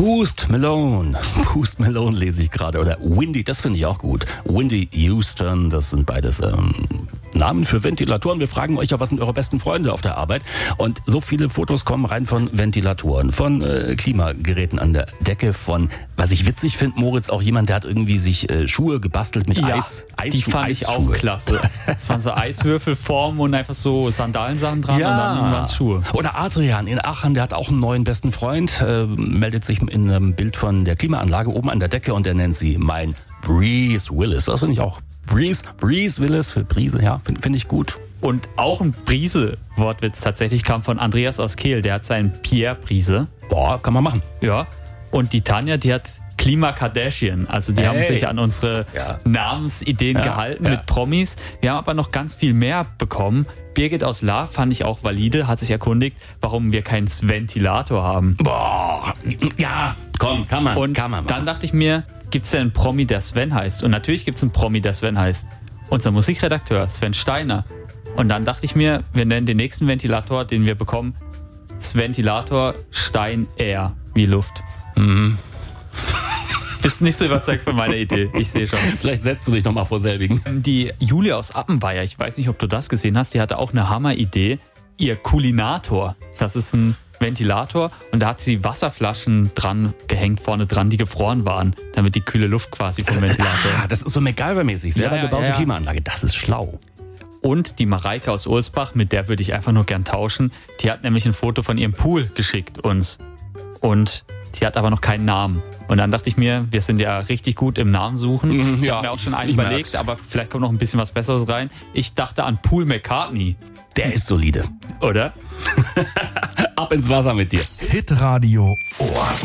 Post Malone lese ich gerade. Oder Windy, das finde ich auch gut. Windy Houston, das sind beides Namen für Ventilatoren. Wir fragen euch ja, was sind eure besten Freunde auf der Arbeit? Und so viele Fotos kommen rein von Ventilatoren, von Klimageräten an der Decke, von, was ich witzig finde, Moritz, auch jemand, der hat irgendwie sich Schuhe gebastelt mit Eisschuhe. Die fand ich auch klasse. Es waren so Eiswürfelformen und einfach so Sandalensachen dran und dann waren es Schuhe. Oder Adrian in Aachen, der hat auch einen neuen besten Freund, meldet sich in einem Bild von der Klimaanlage oben an der Decke und der nennt sie mein Breeze Willis. Das finde ich auch. Breeze Willis für Brise, ja, finde ich gut. Und auch ein Brise-Wortwitz tatsächlich kam von Andreas aus Kehl. Der hat seinen Pierre Brise. Boah, kann man machen. Ja. Und die Tanja, die hat Klima Kardashian. Also die haben sich an unsere Namensideen gehalten mit Promis. Wir haben aber noch ganz viel mehr bekommen. Birgit aus La fand ich auch valide, hat sich erkundigt, warum wir keinen Ventilator haben. Boah, ja, komm, kann man. Und dann dachte ich mir, gibt es denn einen Promi, der Sven heißt? Und natürlich gibt es einen Promi, der Sven heißt. Unser Musikredakteur, Sven Steiner. Und dann dachte ich mir, wir nennen den nächsten Ventilator, den wir bekommen, Ventilator Stein Air, wie Luft. Mhm. Bist nicht so überzeugt von meiner Idee, ich sehe schon. Vielleicht setzt du dich nochmal vor selbigen. Die Julia aus Appenweier, ich weiß nicht, ob du das gesehen hast, die hatte auch eine Hammeridee. Ihr Kulinator, das ist ein Ventilator und da hat sie Wasserflaschen dran gehängt, vorne dran, die gefroren waren, damit die kühle Luft quasi vom Ventilator. Das ist so MacGyver-mäßig, selber gebaute Klimaanlage, das ist schlau. Und die Mareike aus Ulsbach, mit der würde ich einfach nur gern tauschen, die hat nämlich ein Foto von ihrem Pool geschickt uns. Und sie hat aber noch keinen Namen. Und dann dachte ich mir, wir sind ja richtig gut im Namen suchen. Ich habe mir auch schon einen überlegt, aber vielleicht kommt noch ein bisschen was Besseres rein. Ich dachte an Paul McCartney. Der ist solide. Oder? Ab ins Wasser mit dir. Hitradio Ohr.